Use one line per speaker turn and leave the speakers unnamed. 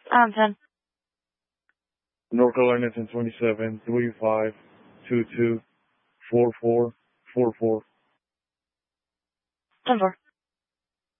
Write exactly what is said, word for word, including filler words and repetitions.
Um, ten.
North Carolina ten twenty-seven, three five two two four four four four.
ten four.